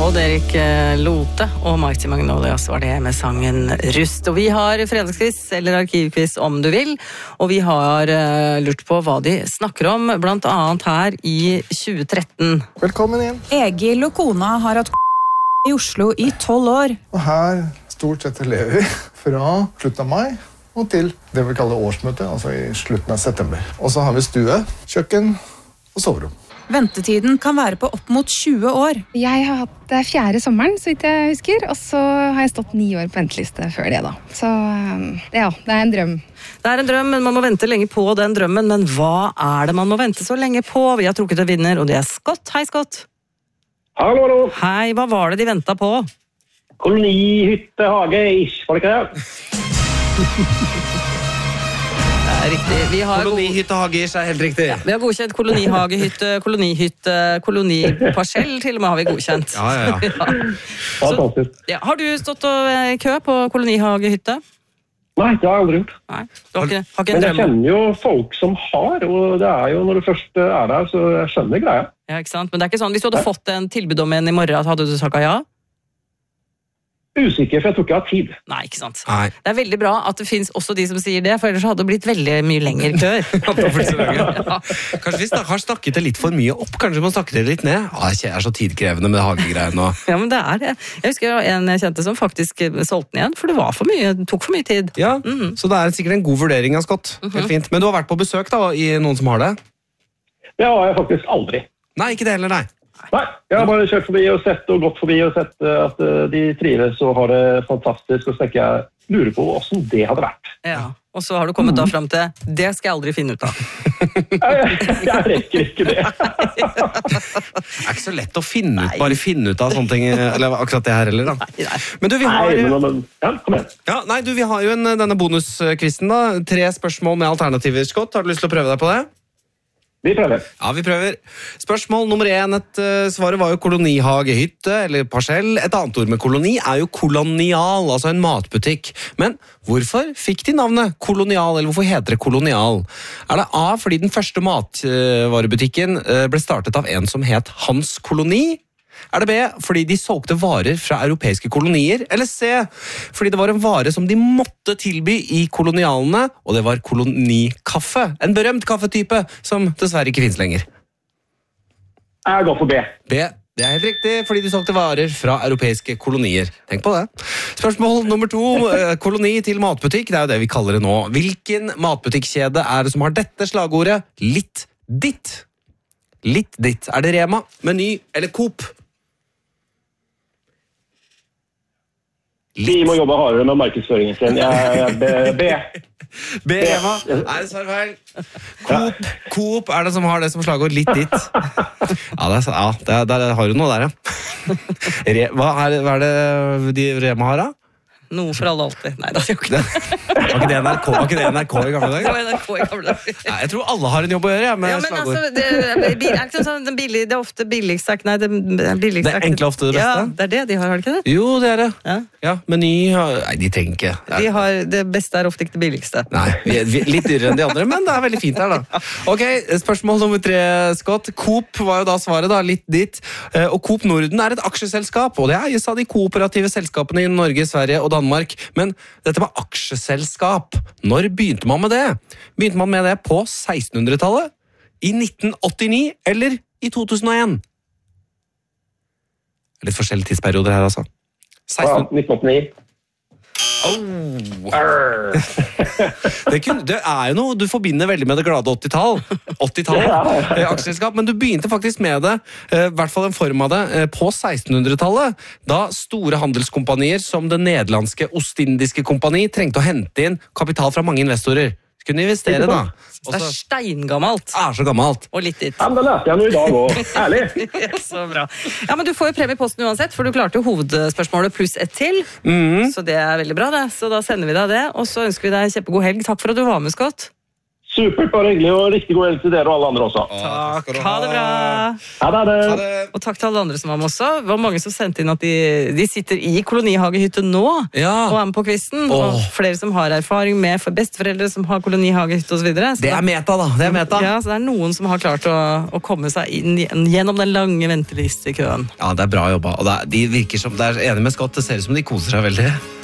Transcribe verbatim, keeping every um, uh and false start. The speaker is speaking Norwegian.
Odd Erik Lote og Mighty Magnolias var det med sangen Rust. Og vi har fredagskviss, eller arkivkviss om du vil, og vi har uh, lurt på hva de snakker om, blant annet her i tjue tretten. Velkommen inn. Egil og kona har hatt i Oslo i tolv år. Og her stort sett lever vi fra slutten av mai og til det vi kaller årsmøte, altså i slutten av september. Og så har vi stue, kjøkken og soverom. Ventetiden kan være på opp mot tjue år. Jeg har hatt det fjerde sommeren, så vidt jeg husker, og så har jeg stått ni år på venteliste før det da. Så ja, det er en drøm. Det er en drøm, men man må vente lenge på den drømmen. Men hva er det man må vente så lenge på? Vi har trukket en vinner, og det er Scott. Hei, Scott. Hallo, hallo. Hei, hva var det de ventet på? Koloni, hytte, hage, ish, var det ikke det? Det er riktig. Vi har Koloni, hytte, hage, ish er helt riktig. Ja, vi har godkjent kolonihagehytte, kolonihytte, koloniparsell, til og med har vi godkjent. Ja, ja, ja. Ja. Fantastisk. Så, ja, har du stått og i kø på kolonihagehytte? Nei, det har jeg aldri gjort. Nei, du har ikke, har ikke en Men jeg drøm? kjenner jo folk som har, og det er jo når du først er der, så jeg skjønner greia. Ja, ikke sant? Men det er ikke sånn, hvis du hadde fått en tilbud om en i morgen, hadde du sagt ja? Usikker, for jeg tror ikke jeg har tid. Nei, ikke sant. Nei. Det er veldig bra at det finnes også de som sier det, for ellers hadde det blitt veldig mye lenger køer. Ja. Kanskje vi snak- har snakket det litt for mye opp, kanskje man snakker det litt ned. Ah, det er så tidkrevende med hagegreiene. Og... Ja, men det er det. Jeg husker det var en jeg kjente som faktisk solgte den igjen, for det var for mye, det tok for mye tid. Ja, mm-hmm. Så det er sikkert en god vurdering av Scott. Helt fint. Men du har vært på besøk da, i noen som har det? Det har jeg faktisk aldri. Nei, ikke det heller, nei. Nei, jeg har bare kjørt forbi og sett og gått forbi og sett at de trives og har det fantastisk, og så tenker jeg, lurer på hvordan det hadde vært. Ja, og så har du kommet da frem til, det skal jeg aldri finne ut av. Jeg, jeg rekker ikke det. Det er ikke så lett å finne ut, bare finne ut av sånne ting, eller akkurat det her heller da. Nei, nei. Men du, vi har... Nei, men, men ja, kom igjen. Ja, nei, du, vi har jo en, denne bonuskvisten da. Tre spørsmål med alternativer, Scott. Har du lyst til å prøve deg på det? Vi prøver. Ja, vi prøver. Spørsmål nummer én. Et, uh, svaret var jo kolonihagehytte, eller parsell. Et annet ord med koloni er jo kolonial, altså en matbutikk. Men hvorfor fikk de navnet kolonial, eller hvorfor heter det kolonial? Er det A, fordi den første matvarebutikken uh, ble startet av en som het Hans Koloni? Er det B, fordi de solgte varer fra europeiske kolonier? Eller C, fordi det var en vare som de måtte tilby i kolonialene, og det var kolonikaffe. En berømt kaffetype som dessverre ikke finnes lenger. Jeg går for B. B, det er helt riktig, fordi de solgte varer fra europeiske kolonier. Tenk på det. Spørsmål nummer to, koloni til matbutikk, det er jo det vi kaller det nå. Hvilken matbutikkjede er det som har dette slagordet? Litt ditt. Litt ditt. Er det Rema, Meny eller Coop? Vi må jobbe hardere med markedsføringen sin. Jeg er B. B. B, Rema. Er det svar feil? Coop. Coop er det som har det som slagord litt ditt. Ja, det er, ja der, der har du noe der, ja. Re, hva, er, hva er det de Rema har, da? Noe for alle alltid. Nei, det er jo ikke det. Var ikke det N R K, var ikke det N R K i gamle dager? Det var N R K i gamle dager. Ja, jeg tror alle har en jobb å gjøre, ja, med Ja, men slagord. altså, det, er ikke sånn, den billig, det er ofte billigst sagt, nei, det er billigst Det er sagt. enkle ofte det beste? Ja, det er det, de har, har de ikke det? Jo, det er det. Ja. Ja, Meny har... Nei, de trenger ikke. De har, det beste er ofte ikke det billigste. Nei, vi er, vi er litt dyrere enn de andre, men det er veldig fint her da. Ok, spørsmål nummer tre, Scott. Coop var jo da svaret da, litt ditt. Og Coop Norden er et aksjeselskap, og det eies av de kooperative selskapene i Norge, Sverige og Danmark. Men dette med aksjeselskap, når begynte man med det? Begynte man med det på sekstenhundretallet? I nitten åttini eller i to tusen og en? Litt forskjellige tidsperioder her altså. Ja, nitten åttini. Oh. det, kun, det er jo noe du forbinder veldig med det glade åttitall åttitall eh, aksjeselskap, men du begynte faktisk med det, eh, i hvert fall en form av det, eh, på sekstenhundretallet, da store handelskompanier som det nederlandske Ostindiske kompani trengte å hente inn kapital fra mange investorer. Kunne investere da. Det er steingammelt. Er så gammelt. Og litt ditt. Ja, men det lærte jeg nå i dag også. Ærlig. Ja, så bra. Ja, men du får jo premie i posten uansett, for du klarte jo hovedspørsmålet pluss ett til. Mm. Så det er veldig bra det. Så da sender vi deg det, og så ønsker vi deg kjempegod helg. Takk for at du var med, Scott. Supert, bare hyggelig, og riktig god helg til dere og alle andre også. Takk, ha det bra. Ha det. Ha det. Og takk til alle andre som var med også. Det var mange som sendte inn at de, de sitter i kolonihagehytte nå Ja. og er med på quizen. Åh. Og flere som har erfaring med for besteforeldre som har kolonihagehytte og så videre. Så Det er meta, da. Det er meta. Ja, så det er noen som har klart å, å komme seg inn gjennom den lange ventelistekøen. Ja, det er bra jobba. Og det er, de virker som, det er enig med Scott, det ser ut som de koser seg veldig.